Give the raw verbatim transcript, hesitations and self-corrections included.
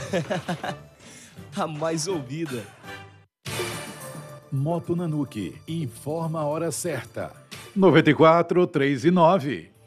A mais ouvida. Moto Nanuque, informa a hora certa. noventa e quatro, três e nove.